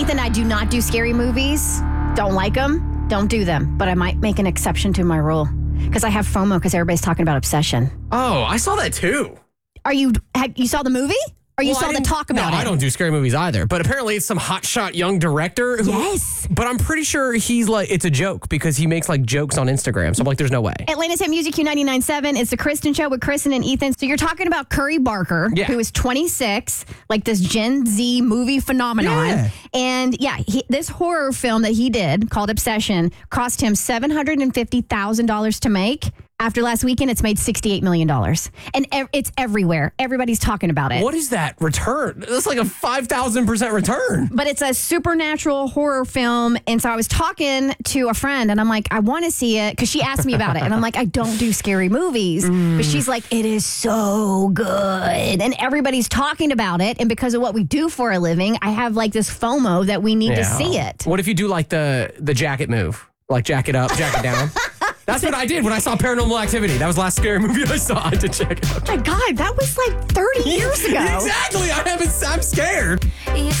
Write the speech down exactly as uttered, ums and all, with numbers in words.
Ethan, I do not do scary movies. Don't like them. Don't do them. But I might make an exception to my rule because I have FOMO because everybody's talking about Obsession. Oh, I saw that too. Are you? Have, you saw the movie? Or you Well, saw I the didn't- talk about no, it? I don't do scary movies either. But apparently it's some hotshot young director. Who, Yes. But I'm pretty sure he's like, it's a joke because he makes like jokes on Instagram. So I'm like, there's no way. Atlanta's Hit Music Q ninety-nine point seven. It's the Kristen Show with Kristen and Ethan. So you're talking about Curry Barker, Yeah. who is twenty-six, like this Gen Z movie phenomenon. Yeah. And yeah, he, this horror film that he did called Obsession cost him seven hundred fifty thousand dollars to make. After last weekend, it's made sixty-eight million dollars. And ev- it's everywhere. Everybody's talking about it. What is that return? That's like a five thousand percent return. But it's a supernatural horror film. And so I was talking to a friend and I'm like, I want to see it because she asked me about it. And I'm like, I don't do scary movies. Mm. But she's like, it is so good. And everybody's talking about it. And because of what we do for a living, I have like this FOMO that we need to Yeah. see it. What if you do like the the jacket move? Like jacket up, jacket down? That's what I did when I saw Paranormal Activity. That was the last scary movie I saw. I did check it out. Oh my God, that was like thirty years ago. Exactly. I haven't, I'm scared. If